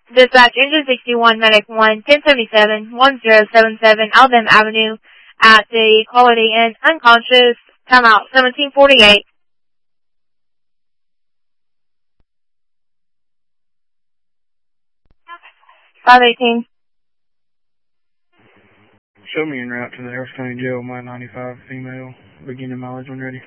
Dispatch Engine 61, Medic 1, 1077, 1077, Alabama Avenue at the Quality Inn, unconscious, timeout 1748. Five 18. Show me en route to the Harris County Jail, my 95 female, beginning mileage when ready.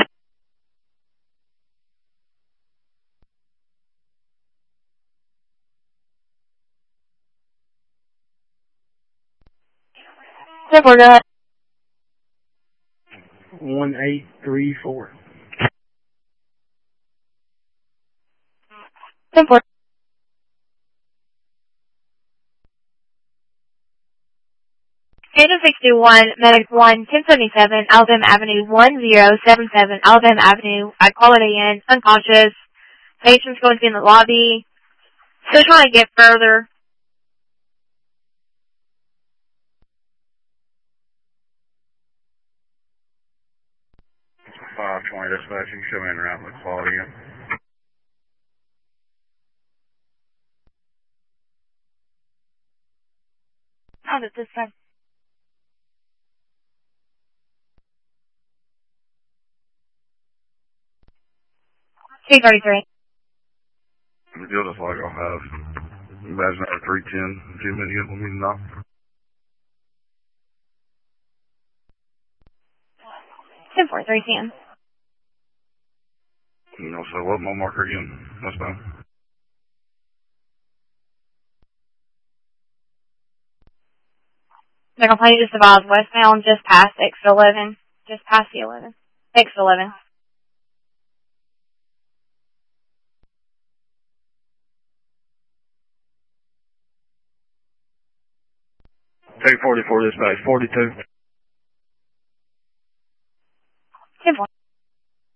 Simple, go ahead. 1834. Simple. Engine 61, Medic 1, 1077, Alabama Avenue, 1077, Alabama Avenue at Quality Inn, unconscious. Patient's going to be in the lobby. Still trying to get further. 520 dispatch, you can show me en route with Quality Inn. How did this time? 233. The deal is like I'll have badge number 310, 2 minutes, we'll meet now. 10-4-3-10. You know, so what, my marker again, westbound. They're going to play just about westbound, just past exit 11. Just past the 11. Exit 11. Take 44 dispatch, 42.